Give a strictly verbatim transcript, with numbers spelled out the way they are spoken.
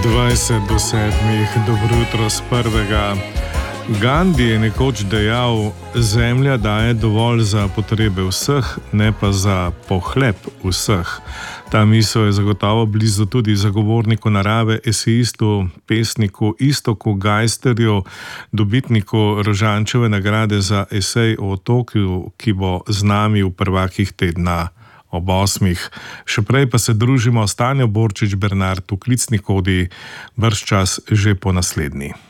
dvajset do sedmih, dobro jutro s prvega. Gandhi je nekoč dejal, zemlja daje dovolj za potrebe vseh, ne pa za pohlep vseh. Ta misel je zagotovo blizu tudi zagovorniku narave, esejistu, pesniku Iztoku Gajsterju, dobitniku Rožančeve nagrade za esej o Tokiu, ki bo z nami v prvakih tedna ob osmih. Še prej pa se družimo s Tanjo Borčič Bernard v klicni kodi, bržčas že po naslednji.